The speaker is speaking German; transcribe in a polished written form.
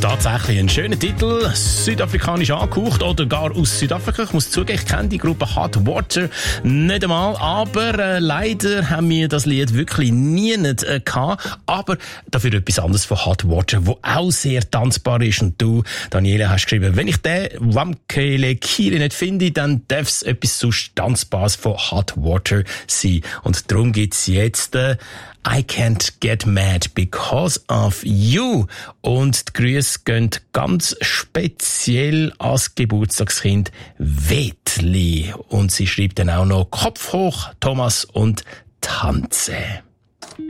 Tatsächlich ein schöner Titel, südafrikanisch angehaucht oder gar aus Südafrika. Ich muss zugeben, ich kenne die Gruppe Hot Water nicht einmal, aber leider haben wir das Lied wirklich nie gehabt. Aber dafür etwas anderes von Hot Water, wo auch sehr tanzbar ist. Und du, Daniela, hast geschrieben, wenn ich den Wamkele Kiri nicht finde, dann darf es etwas sonst Tanzbares von Hot Water sein. Und darum gibt's jetzt I Can't Get Mad Because of You. Und die Grüße gehen ganz speziell als Geburtstagskind Wetli. Und sie schreibt dann auch noch Kopf hoch, Thomas und tanze.